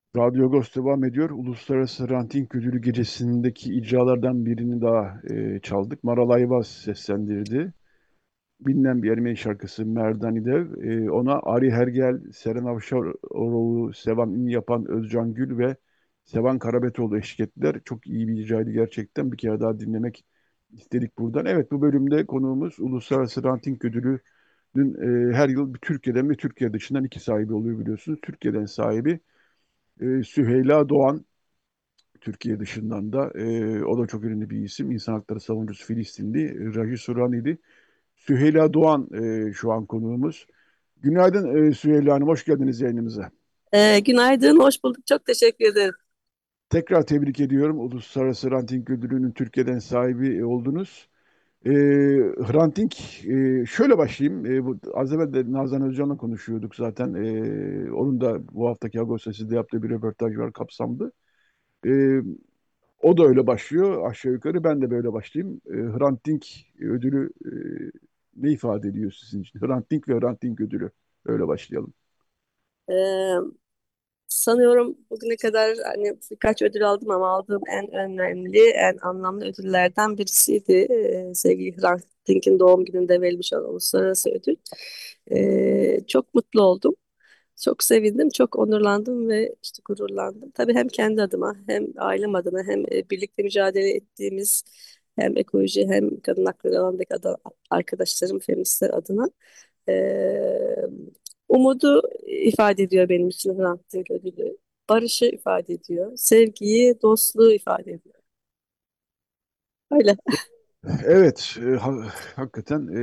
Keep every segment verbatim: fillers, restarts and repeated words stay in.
Radyo Agos devam ediyor. Uluslararası Ranting Ödülü gecesindeki icralardan birini daha e, çaldık. Maral Ayvaz seslendirdi. Bilinen bir Ermeni şarkısı Merdanidev. E, ona Ari Hergel, Seren Avşaroğlu, Sevan Ün yapan Özcan Gül ve Sevan Karabetoğlu eşlik ettiler. Çok iyi bir icraydı gerçekten. Bir kere daha dinlemek istedik buradan. Evet, bu bölümde konuğumuz Uluslararası Ranting Ödülü'nün e, her yıl bir Türkiye'den ve Türkiye dışından iki sahibi oluyor biliyorsunuz. Türkiye'den sahibi e, Süheyla Doğan, Türkiye dışından da e, o da çok önemli bir isim. İnsan hakları savunucusu Filistinli. E, Raji Surani'di. Süheyla Doğan e, şu an konuğumuz. Günaydın e, Süheyla Hanım, hoş geldiniz yayınımıza. Ee, günaydın, hoş bulduk. Çok teşekkür ederim. Tekrar tebrik ediyorum. Uluslararası Ranting Ödülü'nün Türkiye'den sahibi e, oldunuz. E, Ranting, e, şöyle başlayayım. E, bu, az evvel de Nazan Özcan'la konuşuyorduk zaten. E, onun da bu haftaki Agos Sesi'de yaptığı bir röportaj var, kapsamlı. E, O da öyle başlıyor aşağı yukarı. Ben de böyle başlayayım. E, Hrant Dink ödülü e, ne ifade ediyor sizin için? Hrant Dink ve Hrant Dink ödülü. Öyle başlayalım. Ee, Sanıyorum bugüne kadar hani birkaç ödül aldım ama aldığım en önemli, en anlamlı ödüllerden birisiydi. Ee, sevgili Hrant Dink'in doğum gününde verilmiş olan uluslararası ödül. Ee, çok mutlu oldum. Çok sevindim, çok onurlandım ve işte gururlandım. Tabii hem kendi adıma hem ailem adına hem e, birlikte mücadele ettiğimiz hem ekoloji hem kadın hakları alanındaki ada- arkadaşlarım, feministler adına e, umudu ifade ediyor benim için Hrant Dink ödülü. Barışı ifade ediyor. Sevgiyi, dostluğu ifade ediyor. Öyle. Evet, e, ha- hakikaten e,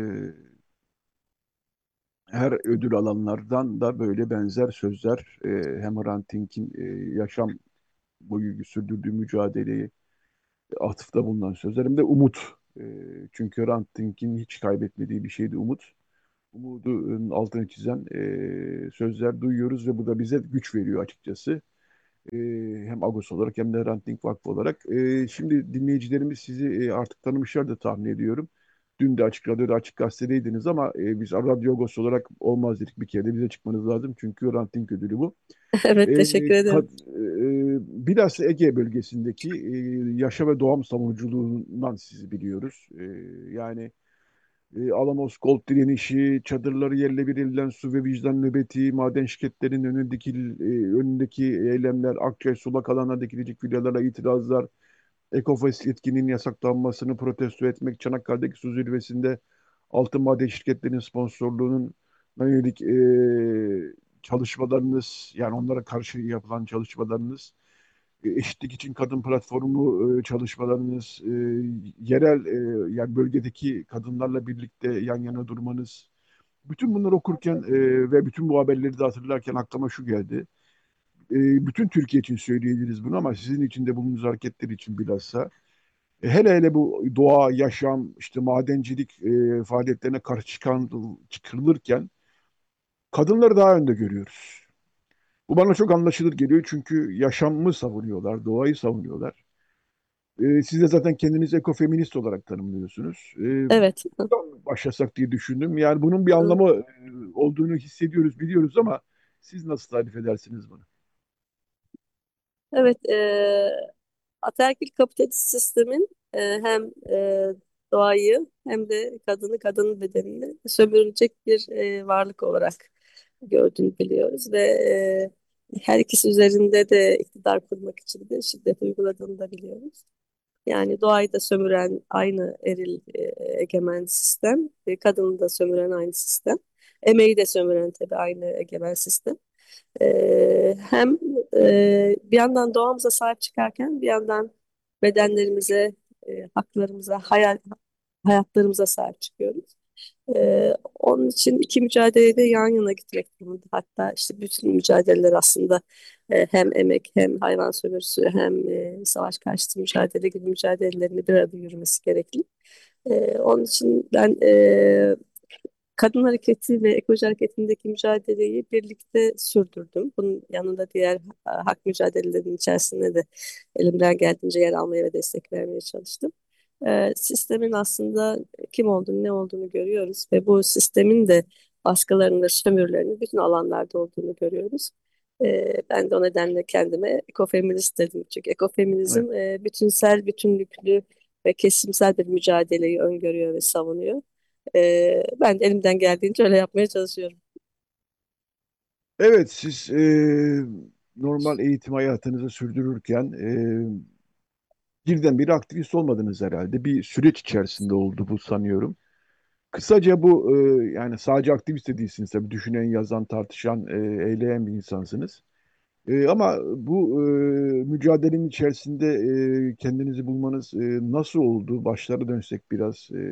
her ödül alanlardan da böyle benzer sözler e, hem Hrant Dink'in e, yaşam boyu sürdürdüğü mücadeleyi atıfta bulunan sözler hem de umut. E, çünkü Hrant Dink'in hiç kaybetmediği bir şeydi umut. Umudun altını çizen e, sözler duyuyoruz ve bu da bize güç veriyor açıkçası. E, Hem Agos olarak hem de Hrant Dink Vakfı olarak. E, şimdi dinleyicilerimiz sizi e, artık tanımışlar da tahmin ediyorum. Dün de Açık Radyo'da Açık Gazete'deydiniz ama e, biz Radyo Agos olarak olmaz dedik, bir kere de bize çıkmanız lazım. Çünkü Hrant Dink ödülü bu. E, Evet, teşekkür ederim. kad, e, Bilhassa Ege bölgesindeki e, yaşa ve doğam savunuculuğundan sizi biliyoruz. E, yani e, Alamos Gold direnişi, çadırları yerle bir edilen su ve vicdan nöbeti, maden şirketlerinin önündeki, e, önündeki eylemler, Akçay sulak alana dikilecek villalara itirazlar, Ekofest yetkinin yasaklanmasını protesto etmek, Çanakkale'deki su zirvesinde altın maden şirketlerinin sponsorluğunun yönelik e, çalışmalarınız, yani onlara karşı yapılan çalışmalarınız, e, eşitlik için kadın platformu e, çalışmalarınız, e, yerel e, yani bölgedeki kadınlarla birlikte yan yana durmanız, bütün bunları okurken e, ve bütün bu haberleri de hatırlarken aklıma şu geldi. E, bütün Türkiye için söyleyebiliriz bunu ama sizin için de bulunduğunuz hareketler için bilhassa. E, hele hele bu doğa, yaşam, işte madencilik e, faaliyetlerine karşı çıkan, çıkılırken kadınları daha önde görüyoruz. Bu bana çok anlaşılır geliyor çünkü yaşamı savunuyorlar, doğayı savunuyorlar. E, siz de zaten kendinizi ekofeminist olarak tanımlıyorsunuz. E, Evet. buradan başlasak diye düşündüm. Yani bunun bir anlamı e, olduğunu hissediyoruz, biliyoruz ama siz nasıl tarif edersiniz bunu? Evet, e, ataerkil kapitalist sistemin e, hem e, doğayı hem de kadını, kadın bedenini sömürülecek bir e, varlık olarak gördüğünü biliyoruz ve e, her ikisi üzerinde de iktidar kurmak için de şiddet uyguladığını da biliyoruz. Yani doğayı da sömüren aynı eril e, egemen sistem, e, kadını da sömüren aynı sistem, emeği de sömüren tabii aynı egemen sistem. Ee, hem e, bir yandan doğamıza sahip çıkarken bir yandan bedenlerimize, e, haklarımıza, hayal, hayatlarımıza sahip çıkıyoruz. Ee, onun için iki mücadelede yan yana gitmek durumunda. Hatta işte bütün mücadeleler aslında e, hem emek hem hayvan sömürüsü hem e, savaş karşıtı mücadele gibi mücadelelerini bir arada yürümesi gerekli. Ee, onun için ben e, kadın hareketi ve ekoloji hareketindeki mücadeleyi birlikte sürdürdüm. Bunun yanında diğer ha- hak mücadelelerinin içerisinde de elimden geldiğince yer almaya ve destek vermeye çalıştım. Ee, sistemin aslında kim olduğunu, ne olduğunu görüyoruz ve bu sistemin de baskılarını ve sömürülerinin bütün alanlarda olduğunu görüyoruz. E, ben de o nedenle kendime ekofeminist dedim. Çünkü Evet. ekofeminizm e, bütünsel, bütünlüklü ve kesimsel bir mücadeleyi öngörüyor ve savunuyor. E, ben de elimden geldiğince öyle yapmaya çalışıyorum. Evet, siz e, normal eğitim hayatınızı sürdürürken e, birdenbire aktivist olmadınız herhalde. Bir süreç içerisinde oldu bu sanıyorum. Kısaca bu e, yani sadece aktivist de değilsiniz tabii. Düşünen, yazan, tartışan, e, eyleyen bir insansınız. E, ama bu e, mücadelenin içerisinde e, kendinizi bulmanız e, nasıl oldu? Başlara dönsek biraz e,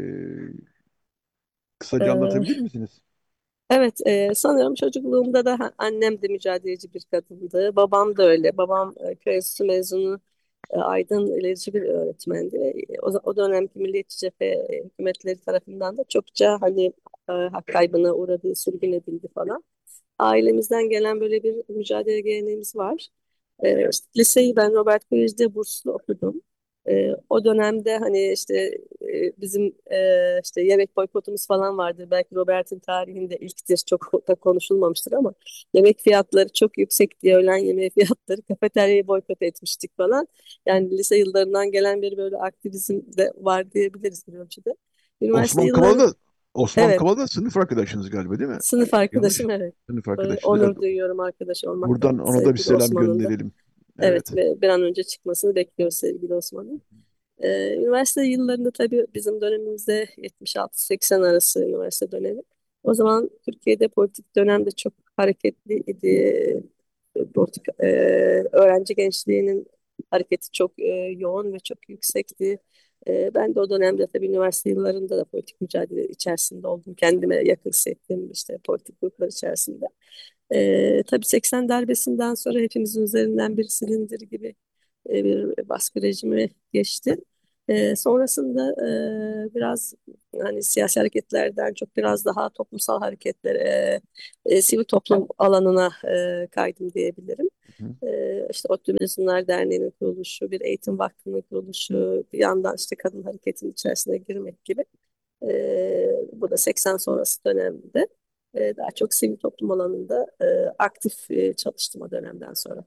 kısaca E, anlatabilir misiniz? evet, e, sanıyorum çocukluğumda da ha- annem de mücadeleci bir kadındı. Babam da öyle. Babam e, köy enstitüsü mezunu e, aydın ilerici bir öğretmendi. Ve o, o dönemki milliyetçi cephe e, hükümetleri tarafından da çokça hani e, hak kaybına uğradı, sürgün edildi falan. Ailemizden gelen böyle bir mücadele geleneğimiz var. Ee, işte liseyi ben Robert Kolej'de burslu okudum. Ee, o dönemde hani işte e, bizim e, işte yemek boykotumuz falan vardır. Belki Robert'in tarihinde ilktir. Çok da konuşulmamıştır ama yemek fiyatları çok yüksek diye öğlen yemeği fiyatları kafeteryayı boykot etmiştik falan. Yani lise yıllarından gelen bir böyle aktivizm de var diyebiliriz bir ölçüde. Üniversite Osman yılları Kavala Osman evet, Kavala da sınıf arkadaşınız galiba değil mi? sınıf Yanlış. arkadaşım evet. Sınıf Ee, arkadaşınız. Evet. onur duyuyorum arkadaş olmaktan Buradan ona da bir sevgili selam Osman'ın da. gönderelim. Evet Evet. ve bir an önce çıkmasını bekliyoruz sevgili Osman'ın. Ee, üniversite yıllarında tabii bizim dönemimizde yetmiş altı seksen arası üniversite dönemi. O zaman Türkiye'de politik dönemde çok hareketliydi. Politik, e, öğrenci gençliğinin hareketi çok e, yoğun ve çok yüksekti. E, ben de o dönemde tabii üniversite yıllarında da politik mücadele içerisinde oldum. Kendime yakın hissettim işte politik gruplar içerisinde. E, tabii seksen darbesinden sonra hepimizin üzerinden bir silindir gibi e, bir baskı rejimi geçti. E, sonrasında e, biraz hani siyasi hareketlerden çok biraz daha toplumsal hareketlere, e, sivil toplum alanına e, kaydım diyebilirim. Hı. E, işte ODTÜ Mezunlar Derneği'nin kuruluşu, bir eğitim vakfının kuruluşu, bir yandan işte kadın hareketinin içerisine girmek gibi. E, bu da seksen sonrası dönemde e, daha çok sivil toplum alanında e, aktif e, çalıştım o dönemden sonra.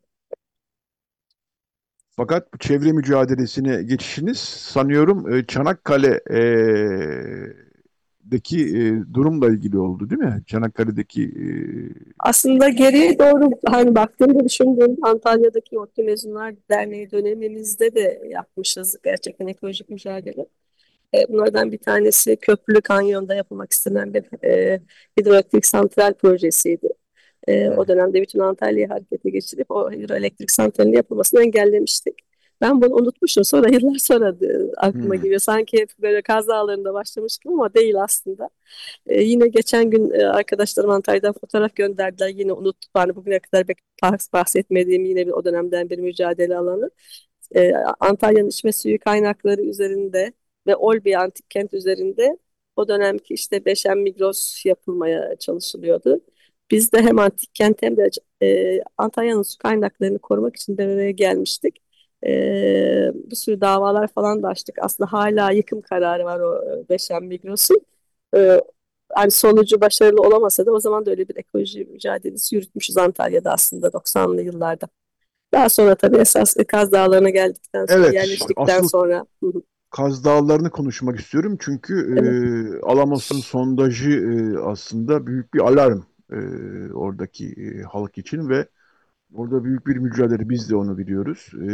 Fakat bu çevre mücadelesine geçişiniz sanıyorum e, Çanakkale e, deki e, durumla ilgili oldu değil mi? Çanakkale'deki e, Aslında geriye doğru hani baktığımda düşündüğüm Antalya'daki ODTÜ Mezunlar Derneği dönemimizde de yapmışız gerçekten ekolojik mücadele. E, bunlardan bir tanesi Köprülü Kanyon'da yapılmak istenen bir e, hidroelektrik santral projesiydi. E, hı, o dönemde bütün Antalya'yı harekete geçirip o hidroelektrik santralinin yapılmasını engellemiştik. Ben bunu unutmuşum. Sonra yıllar sonra e, aklıma hı, geliyor. Sanki hep böyle Kaz Dağları'nda başlamış gibi ama değil aslında. E, yine geçen gün e, arkadaşlarım Antalya'dan fotoğraf gönderdiler. Yine unuttum. Hani bugüne kadar pek bahs- bahsetmediğim yine bir o dönemden bir mücadele alanı. E, Antalya'nın içme suyu kaynakları üzerinde ve Olbia Antik Kent üzerinde o dönemki işte Beşen Migros yapılmaya çalışılıyordu. Biz de hem antik kent hem de e, Antalya'nın su kaynaklarını korumak için de oraya gelmiştik. E, bir sürü davalar falan da açtık. Aslında hala yıkım kararı var o e, Beşen Migros'un. E, Yani sonucu başarılı olamasa da o zaman da öyle bir ekoloji mücadelesi yürütmüşüz Antalya'da aslında doksanlı yıllarda. Daha sonra tabii esas Kaz Dağları'na geldikten sonra, evet. yerleştikten Asıl sonra. Hı hı. Kaz Dağları'nı konuşmak istiyorum. Çünkü Evet, e, Alamos'un sondajı e, aslında büyük bir alarm e, oradaki e, halk için ve orada büyük bir mücadele. Biz de onu biliyoruz. E,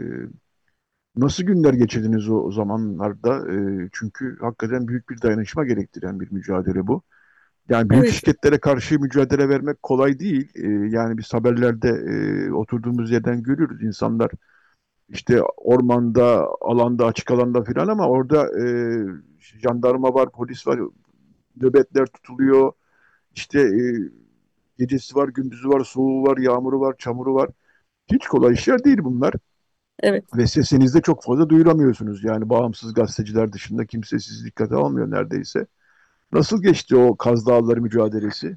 nasıl günler geçirdiniz o, o zamanlarda? E, çünkü hakikaten büyük bir dayanışma gerektiren bir mücadele bu. Yani büyük evet, şirketlere karşı mücadele vermek kolay değil. E, yani biz haberlerde e, oturduğumuz yerden görüyoruz. İnsanlar işte ormanda, alanda, açık alanda filan ama orada e, jandarma var, polis var, nöbetler tutuluyor. İşte e, gecesi var, gündüzü var, soğuğu var, yağmuru var, çamuru var. Hiç kolay işler değil bunlar. evet. Ve sesinizi de çok fazla duyuramıyorsunuz. Yani bağımsız gazeteciler dışında kimse sizi dikkate almıyor neredeyse. Nasıl geçti o Kaz Dağları mücadelesi?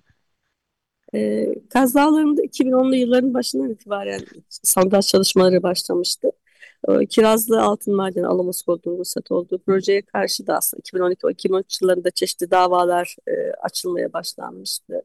Ee, Kaz Dağları'nda iki bin onlu yılların başından itibaren sondaj çalışmaları başlamıştı. Ee, Kirazlı Altın Madeni Alamos kodunun ruhsat olduğu projeye karşı da aslında iki bin on iki-iki bin on üç yıllarında çeşitli davalar e, açılmaya başlanmıştı.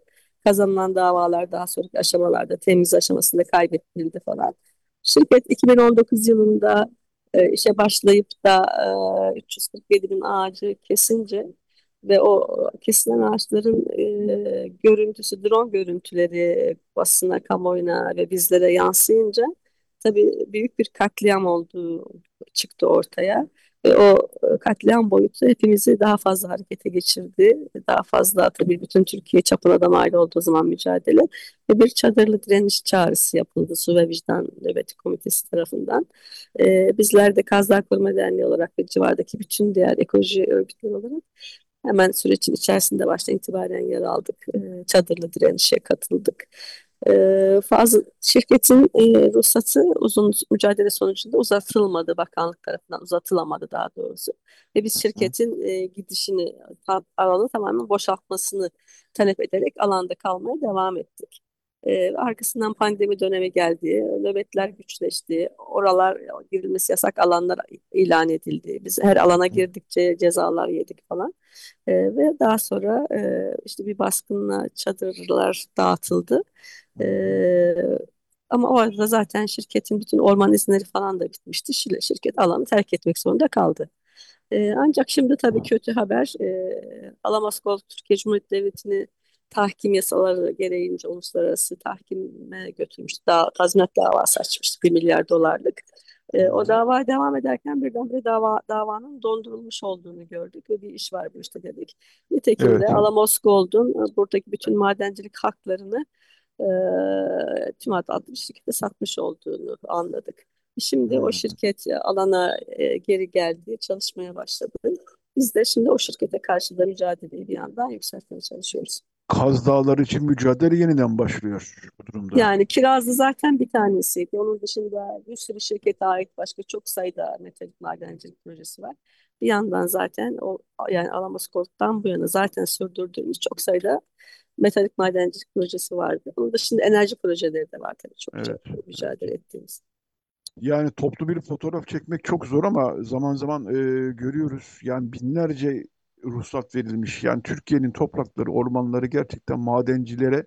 kazanılan davalar daha sonraki aşamalarda temiz aşamasında kaybettirildi falan. Şirket iki bin on dokuz yılında e, işe başlayıp da e, üç yüz kırk yedi bin ağacı kesince ve o kesilen ağaçların e, görüntüsü, drone görüntüleri basına, kamuoyuna ve bizlere yansıyınca tabii büyük bir katliam olduğu çıktı ortaya. Ve o e, katliam boyutu hepimizi daha fazla harekete geçirdi. Daha fazla tabii bütün Türkiye çapına da mal olduğu zaman mücadele. Ve bir çadırlı direniş çağrısı yapıldı Su ve Vicdan Nöbeti Komitesi tarafından. Ee, bizler de Kazlar Koruma Derneği olarak ve civardaki bütün diğer ekoloji örgütleri olarak hemen sürecin içerisinde baştan itibaren yer aldık. Ee, çadırlı direnişe katıldık. Ee, fazla şirketin e, ruhsatı uzun mücadele sonucunda uzatılmadı. Bakanlık tarafından uzatılamadı daha doğrusu. Ve biz Hı. şirketin e, gidişini, ta- alanı tamamen boşaltmasını talep ederek alanda kalmaya devam ettik. Ee, arkasından pandemi dönemi geldi, nöbetler güçleşti, oralar girilmesi yasak alanlar ilan edildi. Biz her alana girdikçe cezalar yedik falan. Ee, ve daha sonra e, işte bir baskınla çadırlar dağıtıldı. Hı hı. Ee, ama o arada zaten şirketin bütün orman izinleri falan da bitmişti. Şir- Şirket alanı terk etmek zorunda kaldı. Ee, ancak şimdi tabii kötü haber, e, Alamoskov Türkiye Cumhuriyeti Devleti'ni tahkim yasaları gereğince uluslararası tahkime götürmüştü. Daha, tazminat davası açmıştı bir milyar dolarlık. Hı Ee, o hı. dava devam ederken birdenbire dava, davanın dondurulmuş olduğunu gördük ve bir iş var bu işte dedik. Nitekim Evet. de Alamos Gold'un e, buradaki bütün madencilik haklarını e, tüm adlı bir şirkete satmış olduğunu anladık. Şimdi o Hı. şirket e, alana e, geri geldi, çalışmaya başladı. Biz de şimdi o şirkete karşı da mücadeleyi bir yandan yükseltmeye çalışıyoruz. Kaz Dağları için mücadele yeniden başlıyor bu durumda. Yani Kirazlı zaten bir tanesiydi. Onun dışında bir sürü şirkete ait başka çok sayıda metalik madencilik projesi var. Bir yandan zaten o yani Alamos Gold'dan bu yana zaten sürdürdüğümüz çok sayıda metalik madencilik projesi vardı. Onun dışında enerji projeleri de var tabii çokça Evet. Evet. mücadele ettiğimiz. Yani toplu bir fotoğraf çekmek çok zor ama zaman zaman e, görüyoruz. Yani binlerce ruhsat verilmiş. Yani Türkiye'nin toprakları, ormanları gerçekten madencilere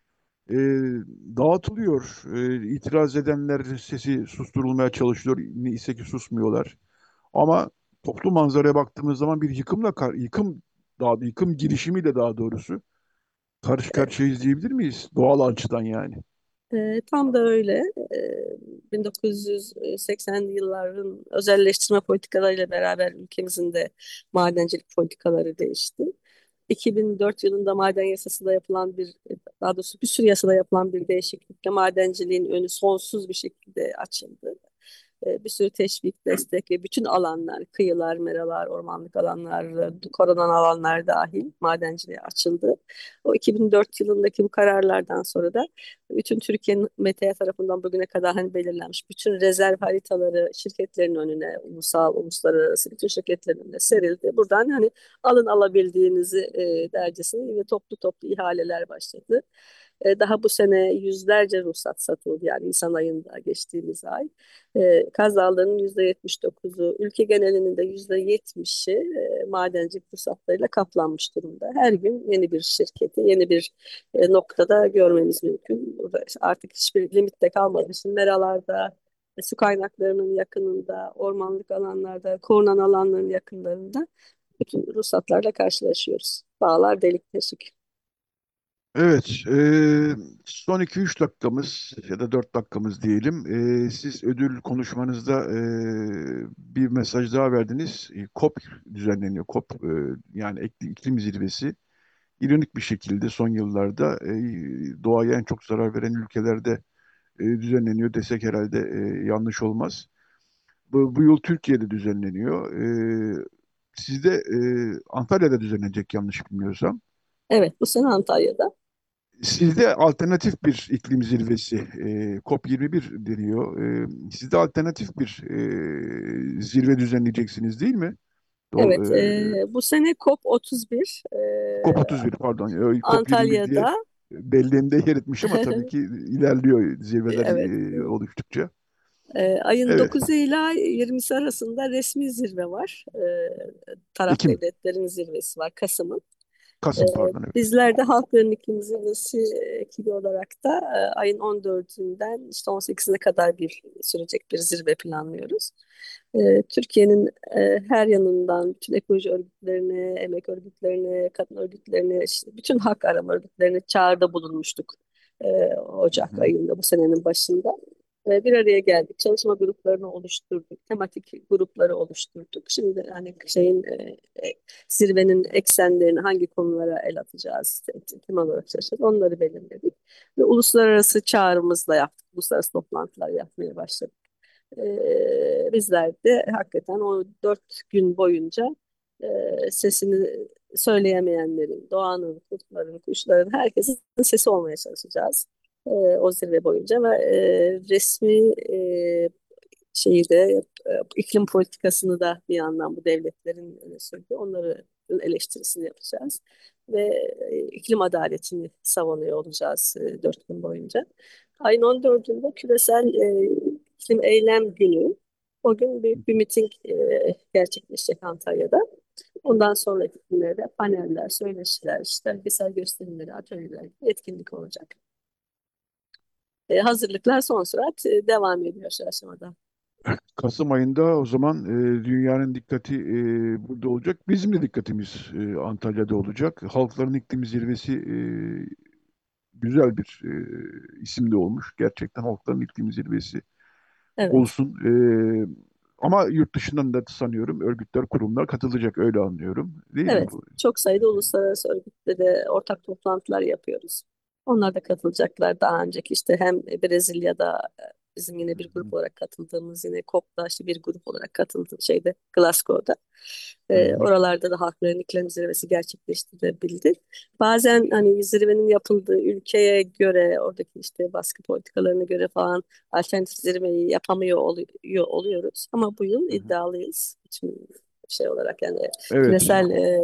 e, dağıtılıyor. E, itiraz edenler sesi susturulmaya çalışıyor. Neyse ki susmuyorlar. Ama toplu manzaraya baktığımız zaman bir yıkımla kar- yıkım daha yıkım girişimiyle daha doğrusu karşı karşıyayız diyebilir miyiz? Doğal açıdan yani. Ee, tam da öyle. Ee, bin dokuz yüz seksenli yılların özelleştirme politikalarıyla beraber ülkemizin de madencilik politikaları değişti. iki bin dört yılında maden yasasında yapılan bir, daha doğrusu bir sürü yasada yapılan bir değişiklikle madenciliğin önü sonsuz bir şekilde açıldı. E, bir sürü teşvik, destek ve bütün alanlar, kıyılar, meralar, ormanlık alanlar, e, korunan alanlar dahil madenciliğe açıldı. O iki bin dört yılındaki bu kararlardan sonra da bütün Türkiye'nin M T A tarafından bugüne kadar hani belirlenmiş bütün rezerv haritaları şirketlerin önüne, ulusal, uluslararası bütün şirketlerin önüne serildi. Buradan hani alın alabildiğinizi e, dercesine ve toplu toplu ihaleler başladı. E, daha bu sene yüzlerce ruhsat satıldı yani Nisan ayında geçtiğimiz ay. E, Kaz Dağları'nın yüzde yetmiş dokuzu, ülke genelinin de yüzde yetmişi e, madencilik ruhsatlarıyla kaplanmış durumda. Her gün yeni bir şirketi, yeni bir e, noktada görmemiz mümkün. Burada artık hiçbir limit de kalmadı. Şimdi meralarda, e, su kaynaklarının yakınında, ormanlık alanlarda, korunan alanların yakınlarında bütün ruhsatlarla karşılaşıyoruz. Bağlar delik deşik. Evet, e, son iki üç dakikamız ya da dört dakikamız diyelim. E, siz ödül konuşmanızda e, bir mesaj daha verdiniz. E, COP düzenleniyor. COP e, yani iklim, iklim zirvesi. İronik bir şekilde son yıllarda e, doğaya en çok zarar veren ülkelerde e, düzenleniyor desek herhalde e, yanlış olmaz. Bu, bu yıl Türkiye'de düzenleniyor. E, sizde e, Antalya'da düzenlenecek yanlış bilmiyorsam. Evet, bu sene Antalya'da. Sizde alternatif bir iklim zirvesi, e, COP yirmi bir deniyor. E, sizde alternatif bir e, zirve düzenleyeceksiniz değil mi? Do, Evet, e, e, bu sene COP otuz bir e, COP otuz bir pardon. E, COP yirmi bir diye Antalya'da. belleğimde yer etmiş ama tabii ki ilerliyor zirveler Evet. e, oluştukça. Ee, ayın Evet. dokuzu ila yirmisi arasında resmi zirve var. Ee, taraf Ekim. devletlerin zirvesi var Kasım'ın. Kasım, pardon, evet. Bizler de Halkların İklim Zirvesi ekibi olarak da e, ayın on dördünden işte on sekizine kadar bir sürecek bir zirve planlıyoruz. E, Türkiye'nin e, her yanından bütün ekoloji örgütlerine, emek örgütlerine, kadın örgütlerine, işte bütün hak arama örgütlerine çağrıda bulunmuştuk e, Hı Ocak hı. ayında bu senenin başında. E, bir araya geldik, çalışma gruplarını oluşturduk, tematik grupları oluşturduk. Şimdi hani şeyin e, e, zirvenin eksenlerini hangi konulara el atacağız, kim olarak çalışacağız onları belirledik. Ve uluslararası çağrımızı da yaptık. Uluslararası toplantılar yapmaya başladık. Ee, bizler de hakikaten o dört gün boyunca e, sesini söyleyemeyenlerin, doğanın, kurtların, kuşların, herkesin sesi olmaya çalışacağız. Ee, o zirve boyunca ve e, resmi e, şeyi de e, iklim politikasını da bir yandan bu devletlerin öne sürdüğü onları eleştirisini yapacağız ve e, iklim adaletini savunuyor olacağız e, dört gün boyunca. Ayın on dördünde küresel e, iklim eylem günü. O gün büyük bir miting e, gerçekleşecek Antalya'da. Ondan sonraki günlerde paneller, söyleşiler, işte belgesel gösterimleri, atölyeler, etkinlik olacak. E, hazırlıklar son sürat e, devam ediyor şu aşamada. Kasım ayında o zaman e, dünyanın dikkati e, burada olacak. Bizim de dikkatimiz e, Antalya'da olacak. Halkların İklim Zirvesi e, güzel bir e, isim de olmuş. Gerçekten Halkların İklim Zirvesi Evet. olsun. E, ama yurt dışından da sanıyorum örgütler, kurumlar katılacak, öyle anlıyorum. Değil mi Evet, bu? çok sayıda uluslararası örgütle de ortak toplantılar yapıyoruz. Onlar da katılacaklar. Daha önceki işte hem Brezilya'da e, bizim yine bir grup olarak katıldığımız yine COP'da işte bir grup olarak katıldı şeyde Glasgow'da. Hı E, hı. oralarda da halkların iklim zirvesi gerçekleştirilebildi. Bazen hani zirvenin yapıldığı ülkeye göre oradaki işte baskı politikalarına göre falan alternatif zirveyi yapamıyor oluyor, oluyoruz. Ama bu yıl Hı hı. iddialıyız. Bütün şey olarak yani Evet, küresel e,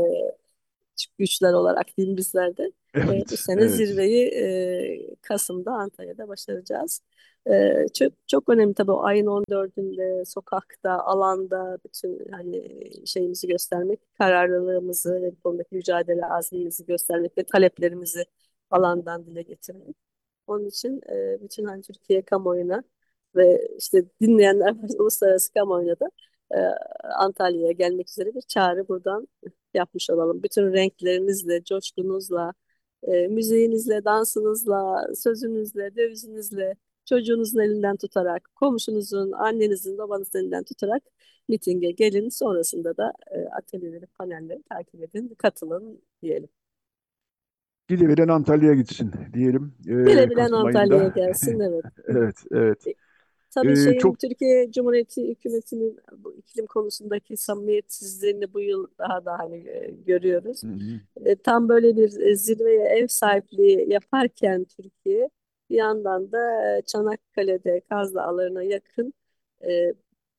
güçler olarak diyeyim bizler de. E, bu evet, sene evet. zirveyi e, Kasım'da Antalya'da başaracağız. E, çok çok önemli tabii o ayın on dördünde sokakta, alanda bütün hani şeyimizi göstermek, kararlılığımızı ve bu konudaki mücadele azmimizi göstermek ve taleplerimizi alandan dile getirmek. Onun için e, bütün hani Türkiye kamuoyuna ve işte dinleyenler uluslararası kamuoyuna da e, Antalya'ya gelmek üzere bir çağrı buradan yapmış olalım. Bütün renklerinizle, coşkunuzla, e, müziğinizle, dansınızla, sözünüzle, dövizinizle, çocuğunuzun elinden tutarak, komşunuzun, annenizin, babanızın elinden tutarak mitinge gelin. Sonrasında da e, atölyeleri, panelleri takip edin, katılın diyelim. Gidebilen Antalya'ya gitsin diyelim. Ee, Bilebilen Kasım Antalya'ya ayında. gelsin, evet. Evet, evet. E, Tabii Ee, şeyin çok Türkiye Cumhuriyeti hükümetinin bu iklim konusundaki samimiyetsizliğini bu yıl daha da hani e, görüyoruz. Hı hı. E, tam böyle bir e, zirveye ev sahipliği yaparken Türkiye bir yandan da e, Çanakkale'de Kaz Dağları'na yakın e, e,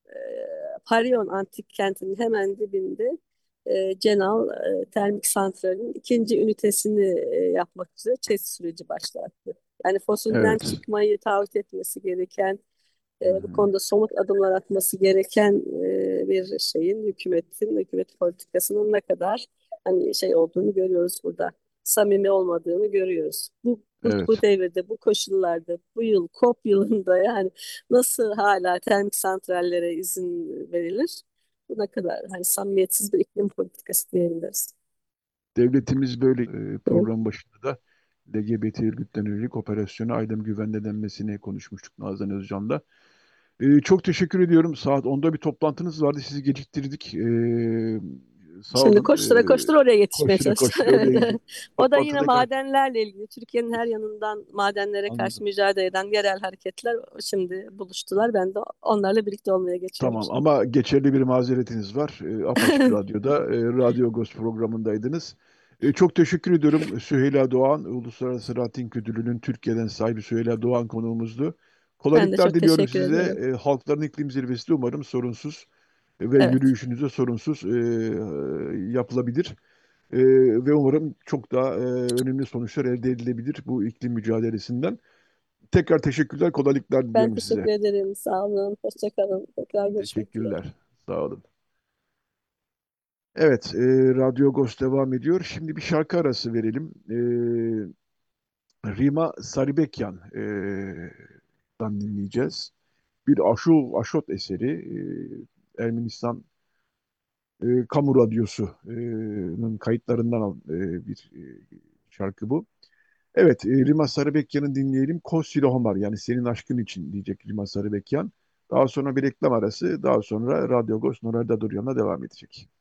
Pariyon Antik Kenti'nin hemen dibinde e, Cenal e, Termik Santrali'nin ikinci ünitesini e, yapmak üzere test süreci başlattı. Yani fosilden evet. çıkmayı taahhüt etmesi gereken Hı e, bu hı. konuda somut adımlar atması gereken e, bir şeyin hükümetin, hükümet politikasının ne kadar hani şey olduğunu görüyoruz burada. Samimi olmadığını görüyoruz. Bu, bu, bu Evet. devirde, bu koşullarda, bu yıl COP yılında yani nasıl hala termik santrallere izin verilir? Bu ne kadar hani samimiyetsiz bir iklim politikası diyebiliriz. Devletimiz böyle e, Evet. program başında da L G B T örgütlerine yönelik operasyonu aydın güvenle denmesini konuşmuştuk Nazan Özcan'la. Ee, çok teşekkür ediyorum. Saat onda bir toplantınız vardı. Sizi geciktirdik. Ee, sağ Şimdi olun. koştura koştura oraya Ee, yetişmeye koştura çalışacağım. koştura oraya Evet. gidip O da yine toplantıda kal- madenlerle ilgili. Türkiye'nin her yanından madenlere karşı anladım. mücadele eden yerel hareketler şimdi buluştular. Ben de onlarla birlikte olmaya geçiyorum Tamam şimdi. ama geçerli bir mazeretiniz var. Ee, Apaçık Radyo'da, e, Radyo Agos programındaydınız. E, çok teşekkür ediyorum. Süheyla Doğan, Uluslararası Rating Ödülü'nün Türkiye'den sahibi Süheyla Doğan konuğumuzdu. Ben de Kolaylıklar çok diliyorum teşekkür size. ederim. E, Halkların İklim Zirvesi de umarım sorunsuz ve Evet, yürüyüşünüzde sorunsuz e, yapılabilir. E, ve umarım çok daha e, önemli sonuçlar elde edilebilir bu iklim mücadelesinden. Tekrar teşekkürler, kolaylıklar ben diliyorum size. teşekkür ederim. Sağ olun, hoşça kalın. Tekrar görüşmek dileğiyle. Teşekkürler. Sağ olun. Evet, e, Radyo Agos devam ediyor. Şimdi bir şarkı arası verelim. E, Rima Sarıbekyan e, dan dinleyeceğiz. Bir Aşu, Aşot eseri. E, Ermenistan e, Kamu Radyosu'nun kayıtlarından al- e, bir e, şarkı bu. Evet, e, Rima Sarıbekyan'ı dinleyelim. Kosilo Homar, yani senin aşkın için diyecek Rima Sarıbekyan. Daha sonra bir reklam arası, daha sonra Radyo Agos Norar'da Duryan'la devam edecek.